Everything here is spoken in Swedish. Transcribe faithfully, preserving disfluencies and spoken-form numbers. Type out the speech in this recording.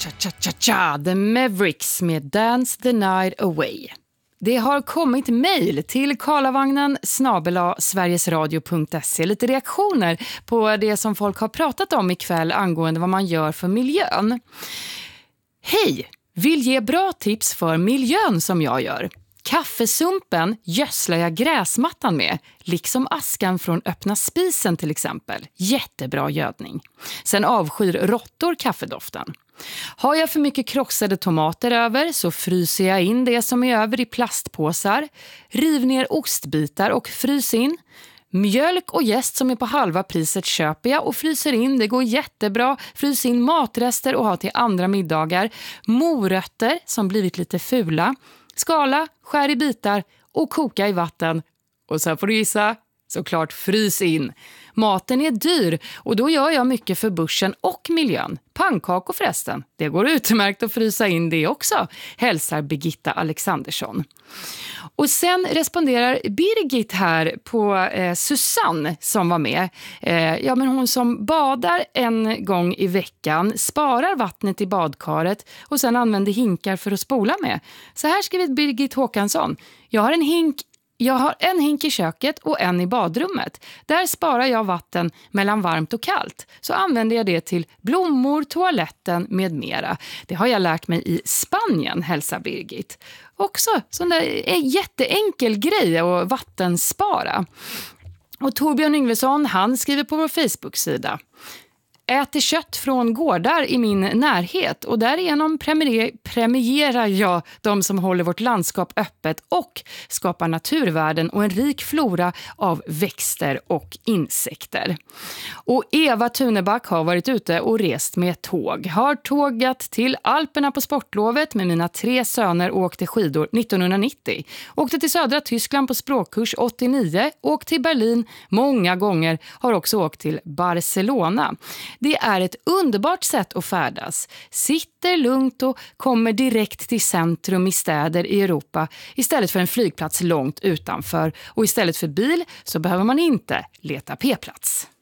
Cha-cha-cha-cha, The Mavericks med Dance the Night Away. Det har kommit mejl till karlavagnen snabel-a sverigesradio punkt se. Lite reaktioner på det som folk har pratat om ikväll angående vad man gör för miljön. Hej! Vill ge bra tips för miljön som jag gör. Kaffesumpen gödslar jag gräsmattan med, liksom askan från öppna spisen till exempel. Jättebra gödning. Sen avskyr råttor kaffedoften. Har jag för mycket krossade tomater över så fryser jag in det som är över i plastpåsar. Riv ner ostbitar och frys in. Mjölk och jäst som är på halva priset köper jag och fryser in. Det går jättebra. Frys in matrester och ha till andra middagar. Morötter som blivit lite fula. Skala, skär i bitar och koka i vatten. Och sen får du gissa, såklart frys in. Maten är dyr och då gör jag mycket för börsen och miljön. Pannkakor förresten, det går utmärkt att frysa in det också, hälsar Birgitta Alexandersson. Och sen responderar Birgit här på eh, Susanne som var med. Eh, ja, men hon som badar en gång i veckan, sparar vattnet i badkaret och sen använder hinkar för att spola med. Så här skriver Birgit Håkansson. Jag har en hink Jag har en hink i köket och en i badrummet. Där sparar jag vatten mellan varmt och kallt. Så använder jag det till blommor, toaletten med mera. Det har jag lärt mig i Spanien, hälsar Birgit. Också sån där jätteenkel grej att vattenspara. Och Torbjörn Yngvesson, han skriver på vår Facebook-sida. Äter kött från gårdar i min närhet och därigenom premier- premierar jag de som håller vårt landskap öppet och skapar naturvärden och en rik flora av växter och insekter. Och Eva Tuneback har varit ute och rest med tåg. Har tågat till Alperna på sportlovet med mina tre söner och åkte skidor nittonhundranittio. Åkte till södra Tyskland på språkkurs åttionio, åkt till Berlin många gånger, har också åkt till Barcelona. Det är ett underbart sätt att färdas. Sitter lugnt och kommer direkt till centrum i städer i Europa istället för en flygplats långt utanför. Och istället för bil så behöver man inte leta p-plats.